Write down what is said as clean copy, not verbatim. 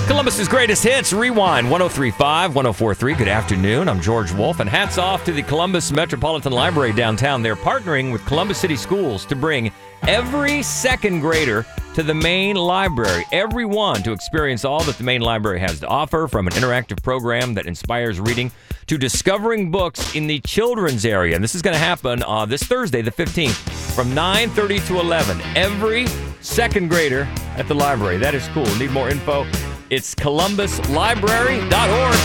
Columbus's greatest hits, Rewind 1035, 1043. Good afternoon. I'm George Wolf, and hats off to the Columbus Metropolitan Library downtown. They're partnering with Columbus City Schools to bring every second grader to the main library. Everyone to experience all that the main library has to offer, from an interactive program that inspires reading to discovering books in the children's area. And this is going to happen this Thursday, the 15th, from 9:30 to 11. Every second grader at the library. That is cool. Need more info? It's columbuslibrary.org.